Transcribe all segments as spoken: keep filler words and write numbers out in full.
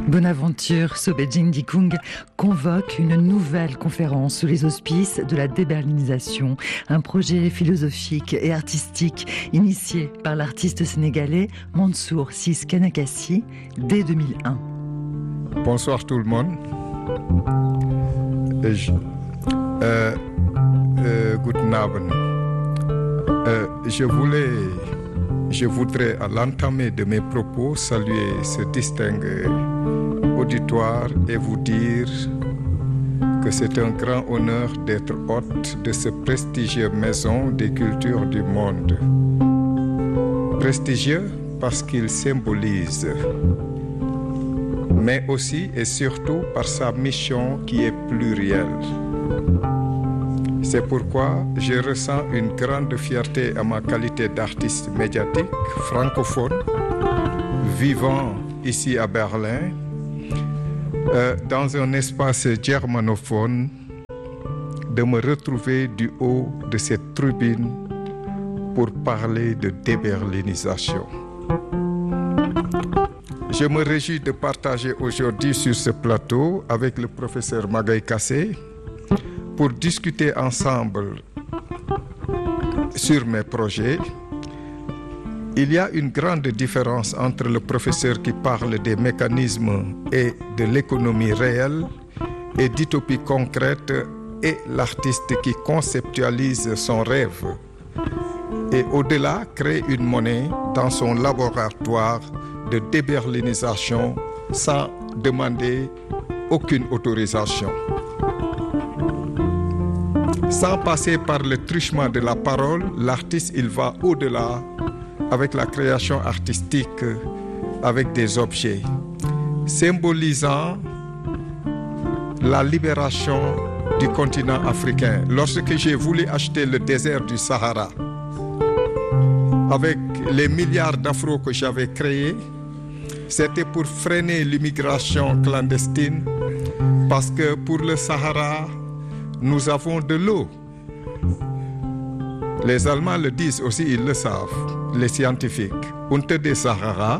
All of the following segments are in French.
Bonaventure Sobejing-Dikung convoque une nouvelle conférence sous les auspices de la déberlinisation, un projet philosophique et artistique initié par l'artiste sénégalais Mansour Ciss Kanakassi dès deux mille un. Bonsoir tout le monde. Je, euh, euh, guten Abend. Euh, je voulais, je voudrais à l'entame de mes propos saluer ce distingué auditoire et vous dire que c'est un grand honneur d'être hôte de ce prestigieux maison des cultures du monde. Prestigieux parce qu'il symbolise, mais aussi et surtout par sa mission qui est plurielle. C'est pourquoi je ressens une grande fierté à ma qualité d'artiste médiatique francophone, vivant ici à Berlin, euh, dans un espace germanophone, de me retrouver du haut de cette tribune pour parler de déberlinisation. Je me réjouis de partager aujourd'hui sur ce plateau avec le professeur Magaye Kassé pour discuter ensemble sur mes projets. Il y a une grande différence entre le professeur qui parle des mécanismes et de l'économie réelle et d'utopie concrète et l'artiste qui conceptualise son rêve et au-delà crée une monnaie dans son laboratoire de déberlinisation sans demander aucune autorisation. Sans passer par le truchement de la parole, l'artiste, il va au-delà avec la création artistique, avec des objets, symbolisant la libération du continent africain. Lorsque j'ai voulu acheter le désert du Sahara, avec les milliards d'afros que j'avais créés, c'était pour freiner l'immigration clandestine, parce que pour le Sahara, nous avons de l'eau. Les Allemands le disent aussi, ils le savent, les scientifiques. Unter der Sahara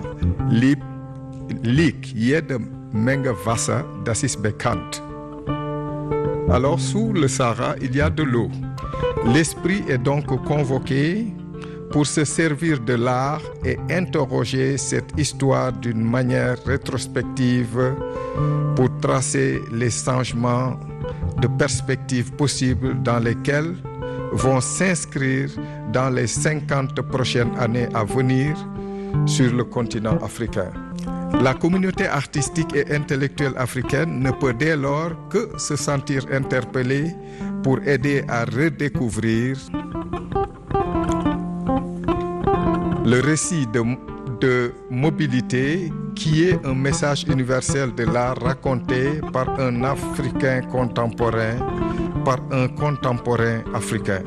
liegt jede Menge Wasser, das ist bekannt. Alors, sous le Sahara, il y a de l'eau. L'esprit est donc convoqué pour se servir de l'art et interroger cette histoire d'une manière rétrospective pour tracer les changements de perspectives possibles dans lesquelles vont s'inscrire dans les cinquante prochaines années à venir sur le continent africain. La communauté artistique et intellectuelle africaine ne peut dès lors que se sentir interpellée pour aider à redécouvrir le récit de, de mobilité qui est un message universel de l'art raconté par un Africain contemporain, par un contemporain africain.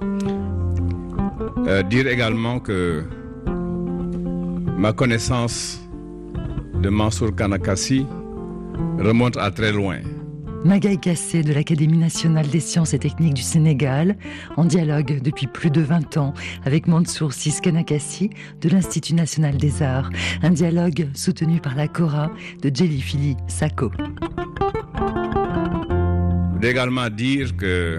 Euh, dire également que ma connaissance de Mansour Kanakassi remonte à très loin. Magaye Kassé de l'Académie nationale des sciences et techniques du Sénégal, en dialogue depuis plus de vingt ans avec Mansour Ciss Kanakassi de l'Institut national des arts. Un dialogue soutenu par la Cora de Djeli Sako. Je voudrais également dire que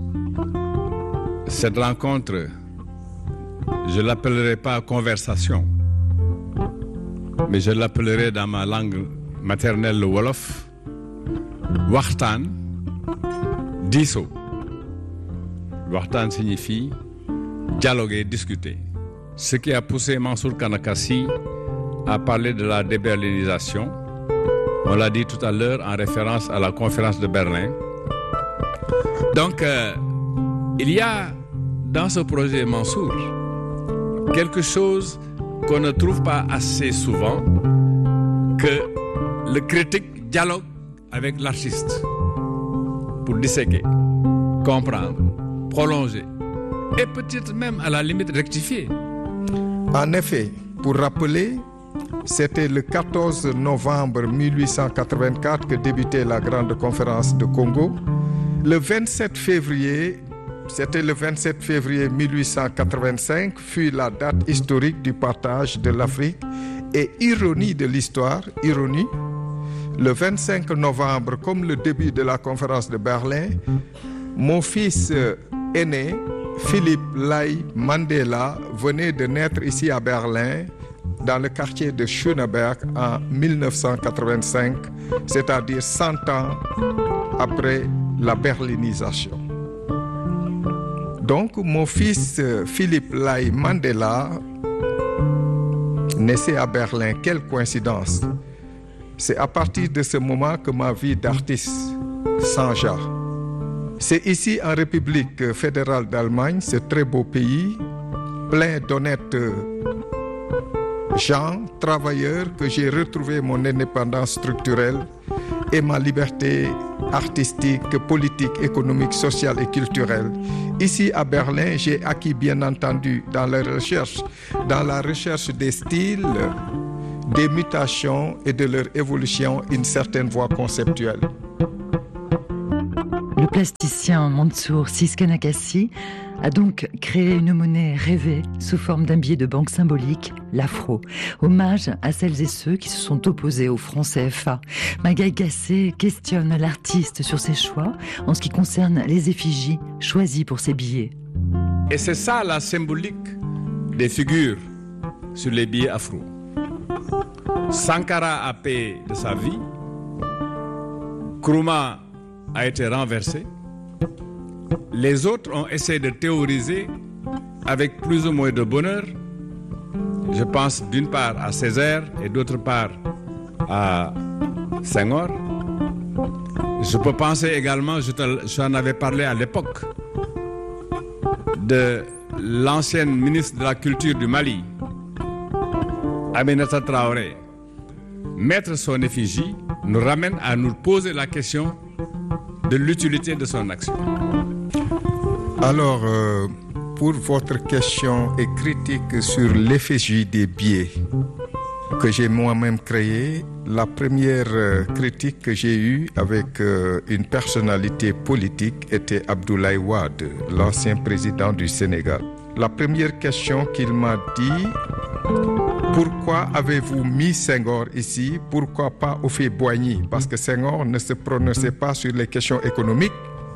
cette rencontre, je ne l'appellerai pas conversation, mais je l'appellerai dans ma langue maternelle, le Wolof, Waxtaan, diso. Waxtaan signifie dialoguer, discuter. Ce qui a poussé Mansour Kanakassi à parler de la déberlinisation, on l'a dit tout à l'heure en référence à la conférence de Berlin. Donc, euh, il y a dans ce projet Mansour quelque chose qu'on ne trouve pas assez souvent, que le critique dialogue avec l'artiste pour disséquer, comprendre, prolonger et peut-être même à la limite rectifier. En effet, pour rappeler, c'était le quatorze novembre mille huit cent quatre-vingt-quatre que débutait la grande conférence de Congo. Le vingt-sept février, c'était le vingt-sept février mille huit cent quatre-vingt-cinq, fut la date historique du partage de l'Afrique. Et ironie de l'histoire, ironie, le vingt-cinq novembre, comme le début de la conférence de Berlin, mon fils aîné, Philippe Lai Mandela, venait de naître ici à Berlin, dans le quartier de Schöneberg en mille neuf cent quatre-vingt-cinq, c'est-à-dire cent ans après la berlinisation. Donc, mon fils Philippe Lai Mandela naissait à Berlin. Quelle coïncidence! C'est à partir de ce moment que ma vie d'artiste s'engagea. C'est ici, en République fédérale d'Allemagne, ce très beau pays, plein d'honnêtes gens, travailleurs, que j'ai retrouvé mon indépendance structurelle et ma liberté artistique, politique, économique, sociale et culturelle. Ici à Berlin, j'ai acquis bien entendu dans la recherche, dans la recherche des styles, des mutations et de leur évolution, une certaine voie conceptuelle. Le plasticien Mansour Siskanakassi a donc créé une monnaie rêvée sous forme d'un billet de banque symbolique, l'afro. Hommage à celles et ceux qui se sont opposés au franc C F A. Magaï Gassé questionne l'artiste sur ses choix en ce qui concerne les effigies choisies pour ses billets. Et c'est ça la symbolique des figures sur les billets afro. Sankara a payé de sa vie, Nkrumah a été renversé. Les autres ont essayé de théoriser avec plus ou moins de bonheur. Je pense d'une part à Césaire et d'autre part à Senghor. Je peux penser également, je t'en avais parlé à l'époque, de l'ancienne ministre de la Culture du Mali, Aminata Traoré. Mettre son effigie nous ramène à nous poser la question de l'utilité de son action. Alors, euh, pour votre question et critique sur l'effigie des billets que j'ai moi-même créé, la première euh, critique que j'ai eue avec euh, une personnalité politique était Abdoulaye Wade, l'ancien président du Sénégal. La première question qu'il m'a dit: pourquoi avez-vous mis Senghor ici? Pourquoi pas Houphouët-Boigny? Parce que Senghor ne se prononçait pas sur les questions économiques.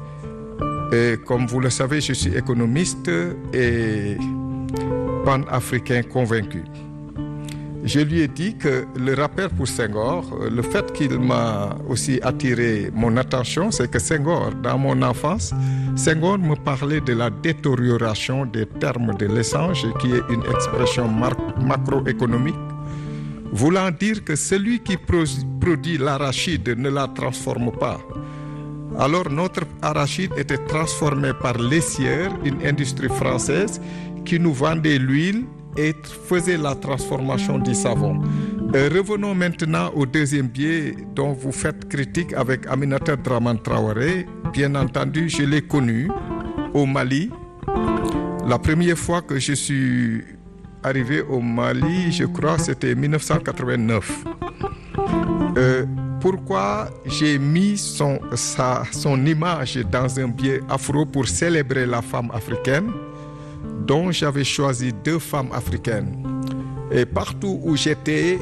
Et comme vous le savez, je suis économiste et pan-africain convaincu. Je lui ai dit que le rappel pour Senghor, le fait qu'il m'a aussi attiré mon attention, c'est que Senghor, dans mon enfance, Senghor me parlait de la détérioration des termes de l'échange, qui est une expression macroéconomique, voulant dire que celui qui produit l'arachide ne la transforme pas. Alors notre arachide était transformé par l'Essière, une industrie française qui nous vendait l'huile et faisait la transformation du savon. Euh, revenons maintenant au deuxième biais dont vous faites critique avec Aminata Dramane Traoré. Bien entendu, je l'ai connu au Mali. La première fois que je suis arrivé au Mali, je crois que c'était en mille neuf cent quatre-vingt-neuf. Euh, pourquoi j'ai mis son, sa, son image dans un billet afro pour célébrer la femme africaine, dont j'avais choisi deux femmes africaines. Et partout où j'étais,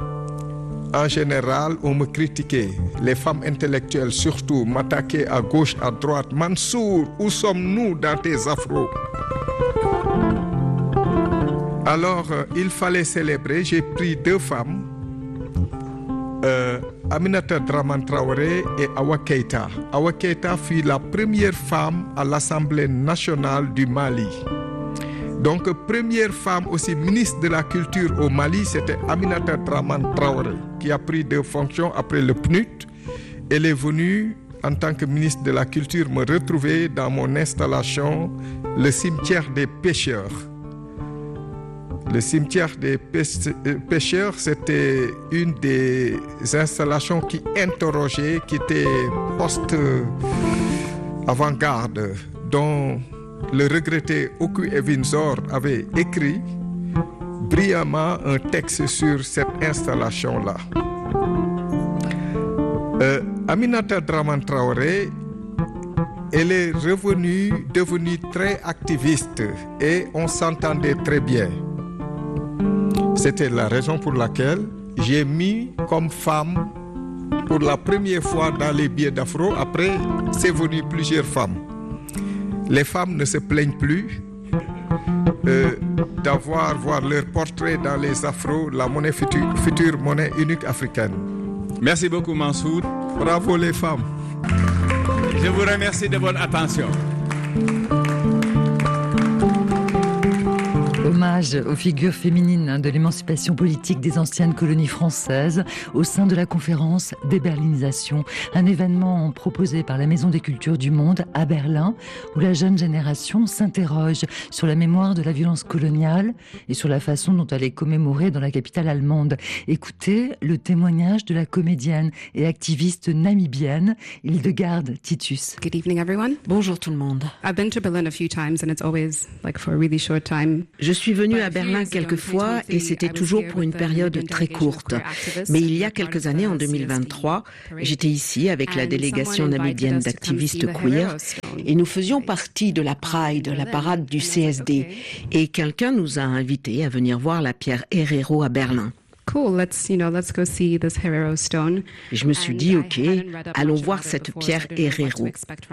en général, on me critiquait. Les femmes intellectuelles surtout m'attaquaient à gauche, à droite. Mansour, où sommes-nous dans tes afros? Alors, euh, il fallait célébrer. J'ai pris deux femmes, euh, Aminata Dramane Traoré et Awa Keïta. Awa Keïta fut la première femme à l'Assemblée nationale du Mali. Donc, première femme aussi ministre de la Culture au Mali, c'était Aminata Dramane Traoré, qui a pris deux fonctions après le P N U D. Elle est venue, en tant que ministre de la Culture, me retrouver dans mon installation, le cimetière des pêcheurs. Le cimetière des pêcheurs, c'était une des installations qui interrogeait, qui était post-avant-garde, dont le regretté Oku Evinzor avait écrit brillamment un texte sur cette installation-là. Euh, Aminata Dramane Traoré, elle est revenue, devenue très activiste et on s'entendait très bien. C'était la raison pour laquelle j'ai mis comme femme pour la première fois dans les billets d'afro. Après, c'est venu plusieurs femmes. Les femmes ne se plaignent plus euh, d'avoir voir leur portrait dans les afros, la monnaie future, future monnaie unique africaine. Merci beaucoup Mansour. Bravo les femmes. Je vous remercie de votre attention. Hommage aux figures féminines de l'émancipation politique des anciennes colonies françaises au sein de la conférence Déberlinisation, un événement proposé par la Maison des Cultures du Monde à Berlin, où la jeune génération s'interroge sur la mémoire de la violence coloniale et sur la façon dont elle est commémorée dans la capitale allemande. Écoutez le témoignage de la comédienne et activiste namibienne Hildegarde Titus. Good evening everyone. Bonjour tout le monde. I've been to Berlin a few times and it's always like for a really short time. Je suis venue à Berlin quelques fois et c'était toujours pour une période très courte. Mais il y a quelques années, en deux mille vingt-trois, j'étais ici avec la délégation namibienne d'activistes queer et nous faisions partie de la Pride, la parade du C S D. Et quelqu'un nous a invités à venir voir la pierre Herero à Berlin. Cool, let's, you know, let's go see this Herero stone. Et je me suis dit, ok, allons voir cette pierre Herero.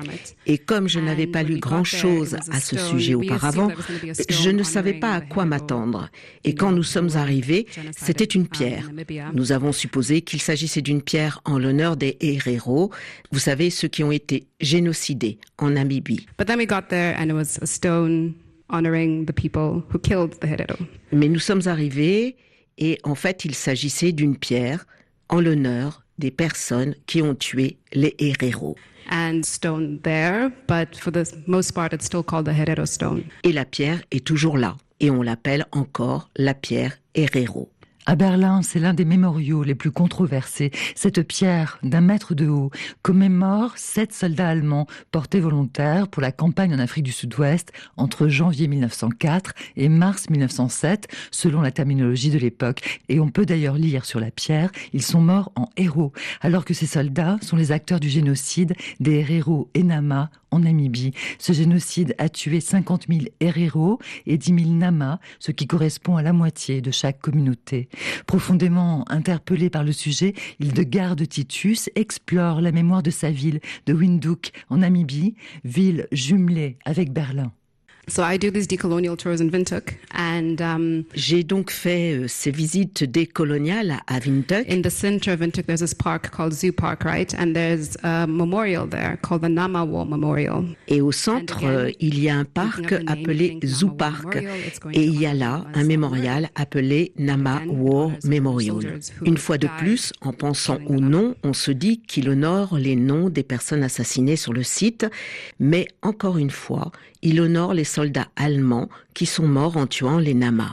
Et comme je n'avais pas lu grand-chose à ce sujet auparavant, je ne savais pas à quoi m'attendre. Et quand nous sommes arrivés, c'était une pierre. Nous avons supposé qu'il s'agissait d'une pierre en l'honneur des Herero, vous savez, ceux qui ont été génocidés en Namibie. But then we got there and it was a stone honoring the people who killed the Herero. Mais nous sommes arrivés et en fait, il s'agissait d'une pierre en l'honneur des personnes qui ont tué les Herero. And stone there, but for the most part, it's still called the Herero stone. Et la pierre est toujours là, et on l'appelle encore la pierre Herero. À Berlin, c'est l'un des mémoriaux les plus controversés. Cette pierre d'un mètre de haut commémore sept soldats allemands portés volontaires pour la campagne en Afrique du Sud-Ouest entre janvier mille neuf cent quatre et mars mille neuf cent sept, selon la terminologie de l'époque. Et on peut d'ailleurs lire sur la pierre, ils sont morts en héros, alors que ces soldats sont les acteurs du génocide des Herero et Nama en Namibie. Ce génocide a tué cinquante mille Herero et dix mille Nama, ce qui correspond à la moitié de chaque communauté. Profondément interpellé par le sujet, Hildegarde Titus explore la mémoire de sa ville de Windhoek en Namibie, ville jumelée avec Berlin. So I do these decolonial tours in Windhoek and um, j'ai donc fait euh, ces visites décoloniales à Windhoek. In the center of Windhoek there's this park called Zoo Park, right? And there's a memorial there called the Nama War Memorial. Et au centre, euh, il y a un parc appelé Zoo Park et il y a là un mémorial appelé Nama War Memorial. Une fois de plus, en pensant au nom, on se dit qu'il honore les noms des personnes assassinées sur le site, mais encore une fois, il honore les soldats allemands qui sont morts en tuant les Nama.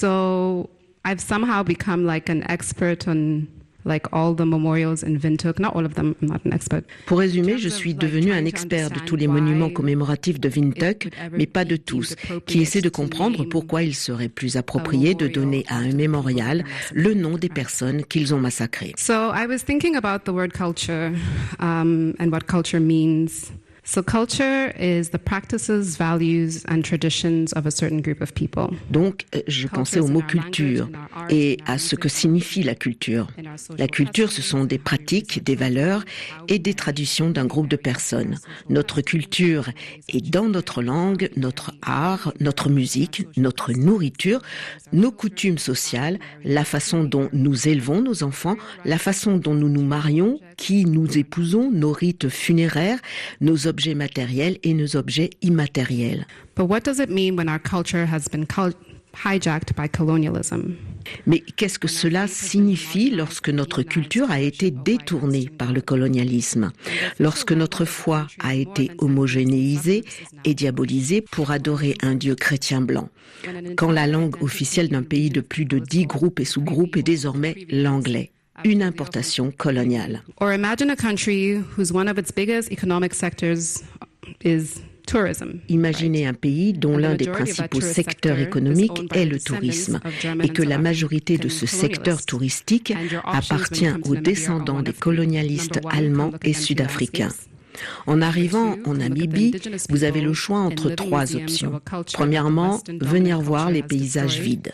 So I've somehow become like an expert on like all the memorials in Windhoek. Not all of them, I'm not an expert. Pour résumer, je suis devenue un expert de tous les monuments commémoratifs de Windhoek, mais pas de tous, qui essaie de comprendre pourquoi il serait plus approprié de donner à un mémorial le nom des personnes qu'ils ont massacrées. So I was thinking about the word culture um, and what culture means. So culture is the practices, values and traditions of a certain group of people. Donc, je pensais au mot culture et à ce que signifie la culture. La culture, ce sont des pratiques, des valeurs et des traditions d'un groupe de personnes. Notre culture est dans notre langue, notre art, notre musique, notre nourriture, nos coutumes sociales, la façon dont nous élevons nos enfants, la façon dont nous nous marions, qui nous épousons, nos rites funéraires, nos objets matériels et nos objets immatériels. But what does it mean when our culture has been cul- hijacked by colonialism? Mais qu'est-ce que cela signifie lorsque notre culture a été détournée par le colonialisme, lorsque notre foi a été homogénéisée et diabolisée pour adorer un Dieu chrétien blanc, quand la langue officielle d'un pays de plus de dix groupes et sous-groupes est désormais l'anglais? Une importation coloniale. Or imagine a country whose one of its biggest economic sectors is tourism. Imaginez un pays dont l'un des principaux secteurs économiques est le tourisme et que la majorité de ce secteur touristique appartient aux descendants des colonialistes allemands et sud-africains. En arrivant en Namibie, vous avez le choix entre trois options. Premièrement, venir voir les paysages vides.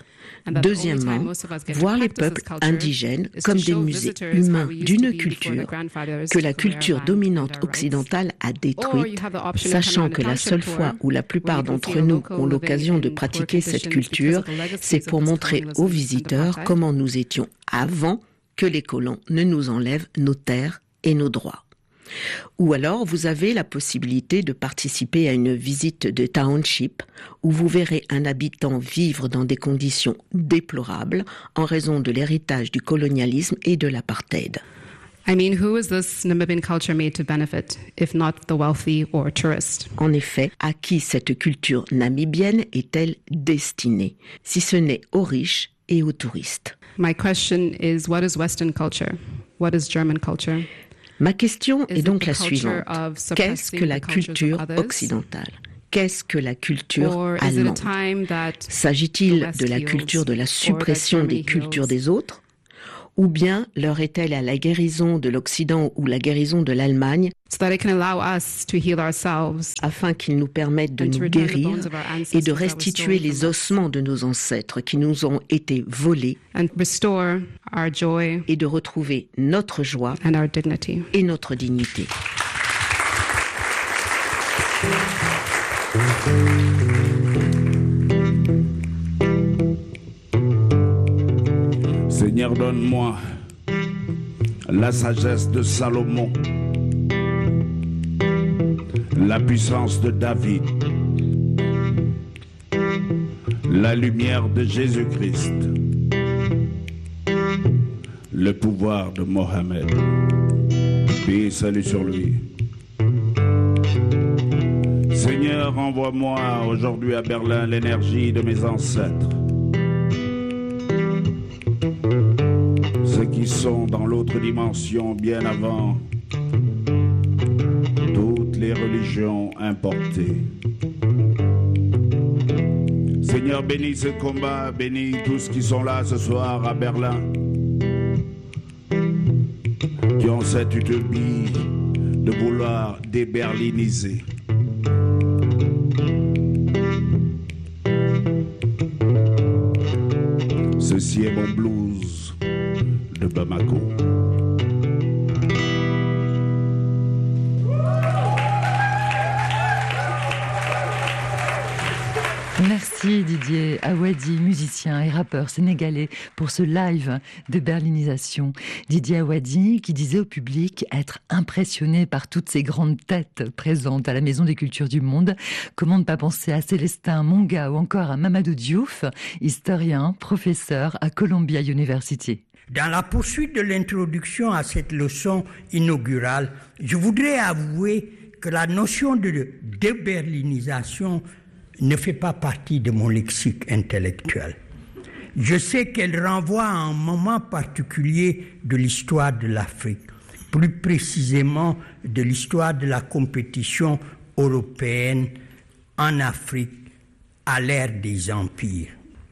Deuxièmement, voir les peuples indigènes comme des musées humains d'une culture que la culture dominante occidentale a détruite, sachant que la seule fois où la plupart d'entre nous ont l'occasion de pratiquer cette culture, c'est pour montrer aux visiteurs comment nous étions avant que les colons ne nous enlèvent nos terres et nos droits. Ou alors, vous avez la possibilité de participer à une visite de township où vous verrez un habitant vivre dans des conditions déplorables en raison de l'héritage du colonialisme et de l'apartheid. I mean, who is this Namibian culture made to benefit, if not the wealthy or tourists? En effet, à qui cette culture namibienne est-elle destinée, si ce n'est aux riches et aux touristes? My question is, what is Western culture? What is German culture? Ma question est donc la suivante. Qu'est-ce que la culture occidentale? Qu'est-ce que la culture allemande? S'agit-il de la culture de la suppression des cultures des autres? Ou bien leur est-elle à la guérison de l'Occident ou la guérison de l'Allemagne, afin qu'ils nous permettent de nous guérir et de restituer les ossements de nos ancêtres qui nous ont été volés et de retrouver notre joie et notre dignité. Seigneur, donne-moi la sagesse de Salomon, la puissance de David, la lumière de Jésus-Christ, le pouvoir de Mohammed. Paix et salut sur lui. Seigneur, envoie-moi aujourd'hui à Berlin l'énergie de mes ancêtres, ceux qui sont dans l'autre dimension bien avant toutes les religions importées. Seigneur, bénis ce combat, bénis tous qui sont là ce soir à Berlin, qui ont cette utopie de vouloir déberliniser. Ceci est mon blues de Bamako. Merci Didier Awadi, musicien et rappeur sénégalais, pour ce live de berlinisation. Didier Awadi qui disait au public être impressionné par toutes ces grandes têtes présentes à la Maison des Cultures du Monde. Comment ne pas penser à Célestin Monga ou encore à Mamadou Diouf, historien, professeur à Columbia University. Dans la poursuite de l'introduction à cette leçon inaugurale, je voudrais avouer que la notion de déberlinisation ne fait pas partie de mon lexique intellectuel. Je sais qu'elle renvoie à un moment particulier de l'histoire de l'Afrique, plus précisément de l'histoire de la compétition européenne en Afrique à l'ère des empires.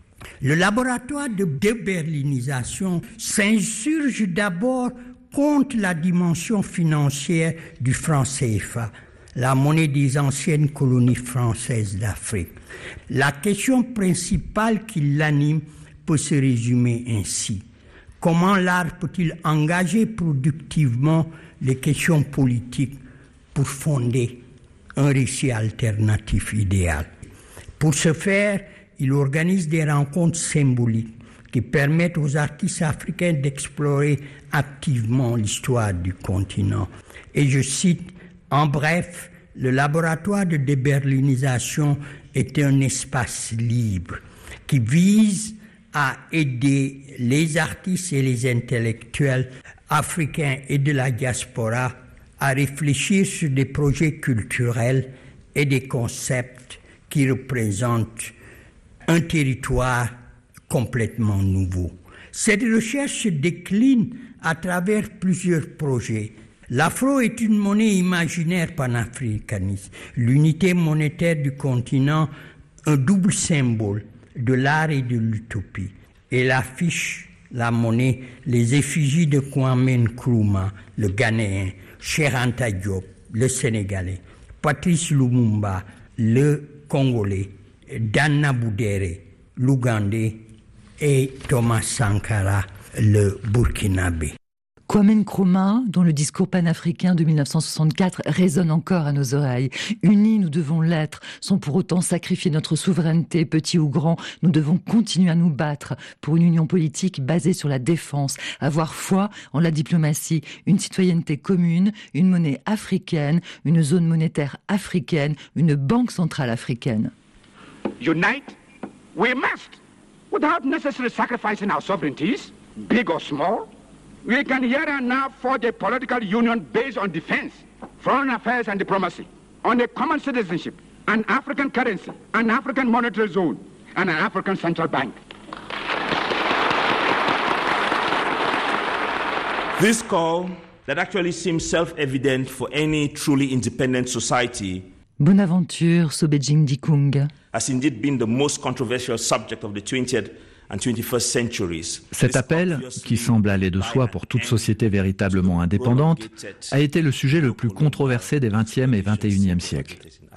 Le laboratoire de déberlinisation s'insurge d'abord contre la dimension financière du franc C F A, la monnaie des anciennes colonies françaises d'Afrique. La question principale qui l'anime peut se résumer ainsi. Comment l'art peut-il engager productivement les questions politiques pour fonder un récit alternatif idéal? Pour ce faire, il organise des rencontres symboliques qui permettent aux artistes africains d'explorer activement l'histoire du continent. Et je cite, en bref, le laboratoire de déberlinisation est un espace libre qui vise à aider les artistes et les intellectuels africains et de la diaspora à réfléchir sur des projets culturels et des concepts qui représentent un territoire complètement nouveau. Cette recherche se décline à travers plusieurs projets. L'afro est une monnaie imaginaire panafricaniste, l'unité monétaire du continent, un double symbole de l'art et de l'utopie. Elle affiche la monnaie, les effigies de Kwame Nkrumah, le Ghanéen, Cheikh Anta Diop, le Sénégalais, Patrice Lumumba, le Congolais, Dana Boudere, l'Ougandais, et Thomas Sankara, le Burkinabé. Kwame Nkrumah, dont le discours panafricain de mille neuf cent soixante-quatre résonne encore à nos oreilles. Unis, nous devons l'être, sans pour autant sacrifier notre souveraineté, petit ou grand. Nous devons continuer à nous battre pour une union politique basée sur la défense, avoir foi en la diplomatie, une citoyenneté commune, une monnaie africaine, une zone monétaire africaine, une banque centrale africaine. Unite, we must, without necessarily sacrificing our sovereignties, big or small. We can here and now forge a political union based on defense, foreign affairs and diplomacy, on a common citizenship, an African currency, an African monetary zone, and an African central bank. This call that actually seems self-evident for any truly independent society Bonaventure Sobejing Dikung has indeed been the most controversial subject of the twentieth and twenty-first centuries. Cet appel, qui semble aller de soi pour toute société véritablement indépendante, a été le sujet le plus controversé des vingtième et vingt et unième siècles.